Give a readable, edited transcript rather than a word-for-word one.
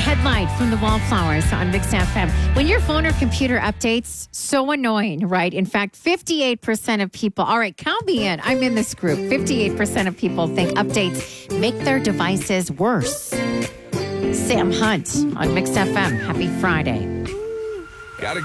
Headlight from the Wallflowers on Mix FM. When your phone or computer updates, so annoying, right? In fact, 58% of people, all right, count me in. I'm in this group. 58% of people think updates make their devices worse. Sam Hunt on Mix FM. Happy Friday. Gotta